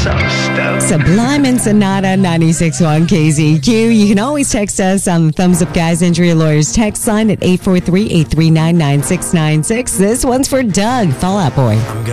Sublime and Sonata, 96.1 KZQ. You can always text us on the Thumbs Up Guys Injury Lawyers text line at 843-839-9696. This one's for Doug, Fall Out Boy.